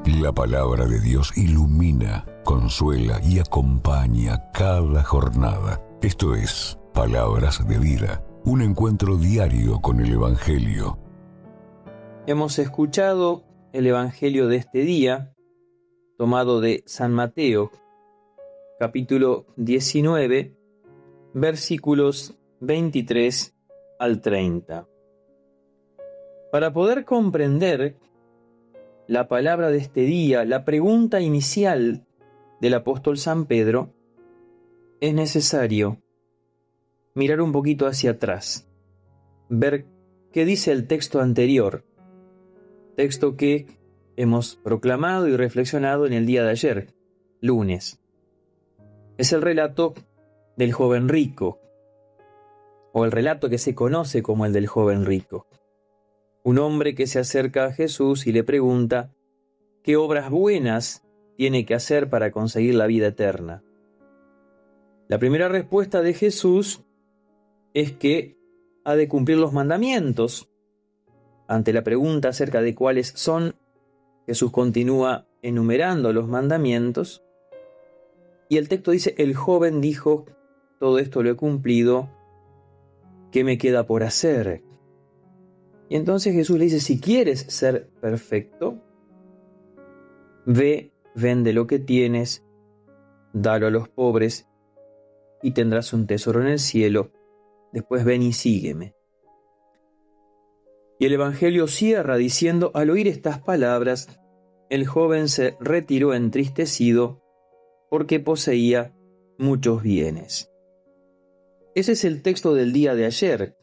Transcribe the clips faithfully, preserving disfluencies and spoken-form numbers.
La palabra de Dios ilumina, consuela y acompaña cada jornada. Esto es Palabras de Vida, un encuentro diario con el Evangelio. Hemos escuchado el Evangelio de este día, tomado de San Mateo, capítulo diecinueve, versículos veintitrés al treinta. Para poder comprender la palabra de este día, la pregunta inicial del apóstol San Pedro, es necesario mirar un poquito hacia atrás, ver qué dice el texto anterior, texto que hemos proclamado y reflexionado en el día de ayer, lunes. Es el relato del joven rico, o el relato que se conoce como el del joven rico. Un hombre que se acerca a Jesús y le pregunta qué obras buenas tiene que hacer para conseguir la vida eterna. La primera respuesta de Jesús es que ha de cumplir los mandamientos. Ante la pregunta acerca de cuáles son, Jesús continúa enumerando los mandamientos y el texto dice: el joven dijo, todo esto lo he cumplido, ¿qué me queda por hacer? Y entonces Jesús le dice: si quieres ser perfecto, ve, vende lo que tienes, dalo a los pobres y tendrás un tesoro en el cielo. Después ven y sígueme. Y el Evangelio cierra diciendo: al oír estas palabras, el joven se retiró entristecido porque poseía muchos bienes. Ese es el texto del día de ayer.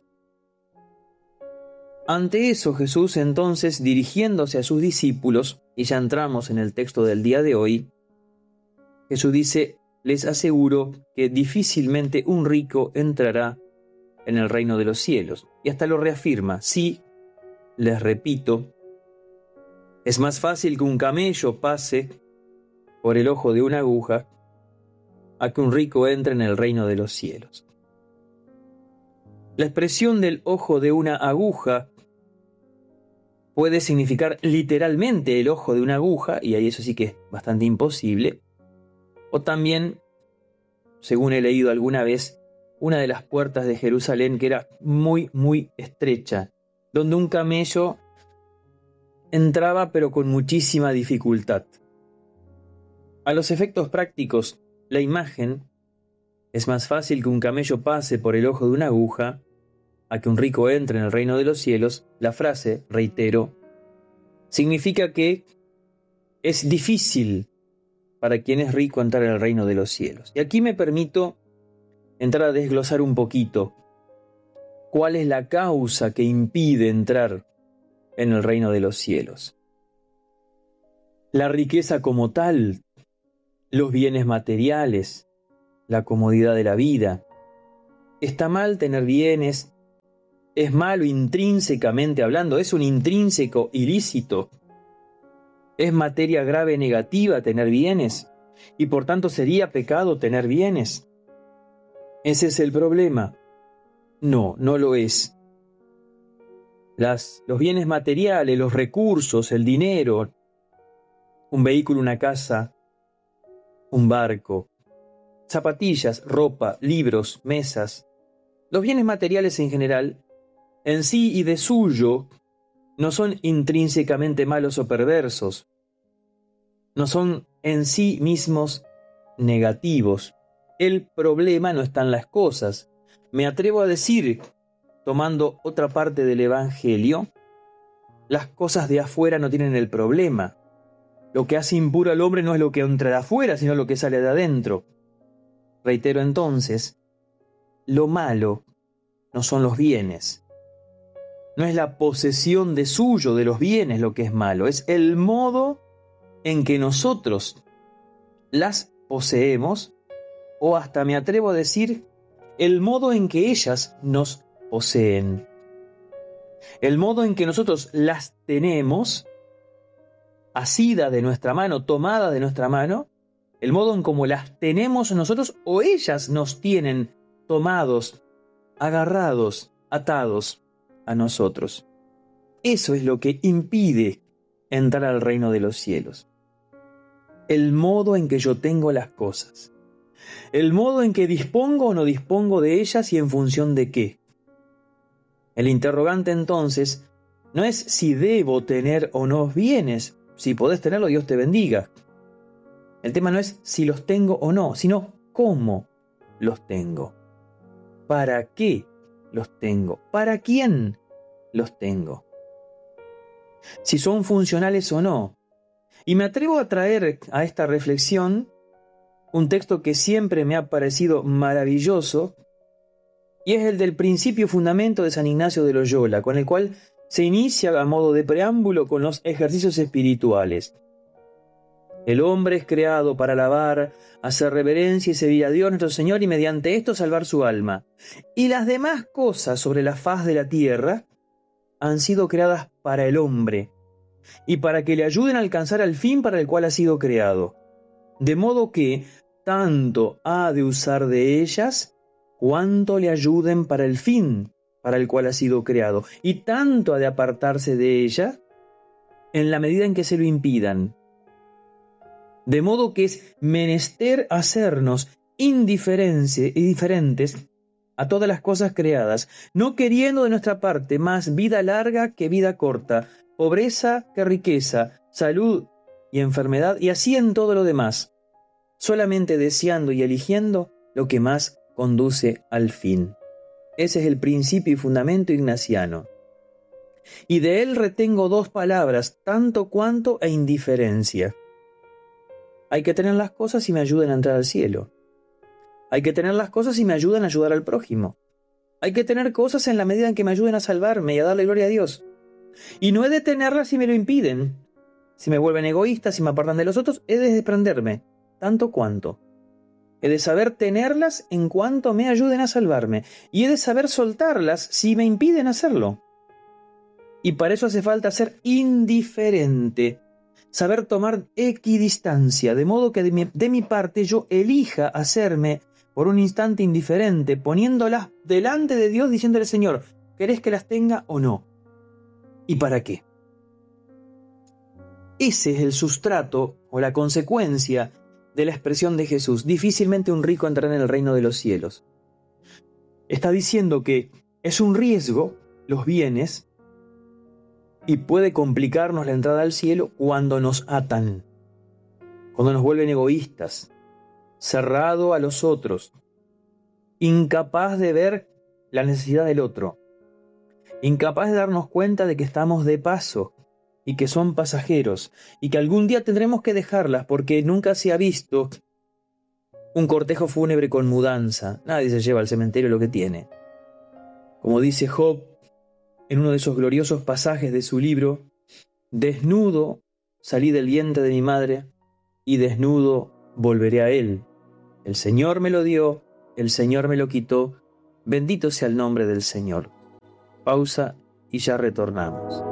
Ante eso, Jesús entonces, dirigiéndose a sus discípulos, y ya entramos en el texto del día de hoy, Jesús dice: les aseguro que difícilmente un rico entrará en el reino de los cielos. Y hasta lo reafirma: sí, les repito, es más fácil que un camello pase por el ojo de una aguja a que un rico entre en el reino de los cielos. La expresión del ojo de una aguja puede significar literalmente el ojo de una aguja, y ahí eso sí que es bastante imposible, o también, según he leído alguna vez, una de las puertas de Jerusalén que era muy, muy estrecha, donde un camello entraba pero con muchísima dificultad. A los efectos prácticos, la imagen: es más fácil que un camello pase por el ojo de una aguja a que un rico entre en el reino de los cielos. La frase, reitero, significa que es difícil para quien es rico entrar en el reino de los cielos. Y aquí me permito entrar a desglosar un poquito cuál es la causa que impide entrar en el reino de los cielos. La riqueza como tal, los bienes materiales, la comodidad de la vida. ¿Está mal tener bienes? ¿Es malo intrínsecamente hablando? ¿Es un intrínseco ilícito? ¿Es materia grave negativa tener bienes? ¿Y por tanto sería pecado tener bienes? ¿Ese es el problema? No, no lo es. Las, los bienes materiales, los recursos, el dinero, un vehículo, una casa, un barco, zapatillas, ropa, libros, mesas. Los bienes materiales en general, en sí y de suyo, no son intrínsecamente malos o perversos. No son en sí mismos negativos. El problema no está en las cosas. Me atrevo a decir, tomando otra parte del Evangelio, las cosas de afuera no tienen el problema. Lo que hace impuro al hombre no es lo que entra de afuera, sino lo que sale de adentro. Reitero entonces, lo malo no son los bienes. No es la posesión de suyo de los bienes lo que es malo, es el modo en que nosotros las poseemos, o hasta me atrevo a decir, el modo en que ellas nos poseen. El modo en que nosotros las tenemos, asida de nuestra mano, tomada de nuestra mano, el modo en cómo las tenemos nosotros o ellas nos tienen tomados, agarrados, atados a nosotros. Eso es lo que impide entrar al reino de los cielos. el modo en que yo tengo las cosas, el modo en que dispongo o no dispongo de ellas y en función de qué. El interrogante entonces no es si debo tener o no bienes. Si podés tenerlo, Dios te bendiga. El tema no es si los tengo o no, sino cómo los tengo. ¿Para qué los tengo? ¿Para quién los tengo? Si son funcionales o no. Y me atrevo a traer a esta reflexión un texto que siempre me ha parecido maravilloso, y es el del Principio Fundamento de San Ignacio de Loyola, con el cual se inicia a modo de preámbulo con los ejercicios espirituales. El hombre es creado para alabar, hacer reverencia y servir a Dios nuestro Señor y mediante esto salvar su alma. Y las demás cosas sobre la faz de la tierra han sido creadas para el hombre y para que le ayuden a alcanzar al fin para el cual ha sido creado. De modo que tanto ha de usar de ellas cuanto le ayuden para el fin para el cual ha sido creado, y tanto ha de apartarse de ella en la medida en que se lo impidan. De modo que es menester hacernos indiferentes a todas las cosas creadas, no queriendo de nuestra parte más vida larga que vida corta, pobreza que riqueza, salud y enfermedad, y así en todo lo demás, solamente deseando y eligiendo lo que más conduce al fin. Ese es el principio y fundamento ignaciano. Y de él retengo dos palabras, tanto cuanto e indiferencia. Hay que tener las cosas y me ayudan a entrar al cielo. Hay que tener las cosas y me ayudan a ayudar al prójimo. Hay que tener cosas en la medida en que me ayuden a salvarme y a darle gloria a Dios. Y no he de tenerlas si me lo impiden. Si me vuelven egoísta, si me apartan de los otros, he de desprenderme, tanto cuanto. He de saber tenerlas en cuanto me ayuden a salvarme, y he de saber soltarlas si me impiden hacerlo. Y para eso hace falta ser indiferente, saber tomar equidistancia, de modo que de mi, de mi parte yo elija hacerme por un instante indiferente, poniéndolas delante de Dios, diciéndole: Señor, ¿querés que las tenga o no? ¿Y para qué? Ese es el sustrato o la consecuencia de la expresión de Jesús: difícilmente un rico entrará en el reino de los cielos. Está diciendo que es un riesgo los bienes y puede complicarnos la entrada al cielo cuando nos atan, cuando nos vuelven egoístas, cerrado a los otros, incapaz de ver la necesidad del otro, incapaz de darnos cuenta de que estamos de paso y que son pasajeros, y que algún día tendremos que dejarlas, porque nunca se ha visto un cortejo fúnebre con mudanza. Nadie se lleva al cementerio lo que tiene. Como dice Job en uno de esos gloriosos pasajes de su libro: desnudo salí del vientre de mi madre, y desnudo volveré a él. El Señor me lo dio, el Señor me lo quitó, bendito sea el nombre del Señor. Pausa y ya retornamos.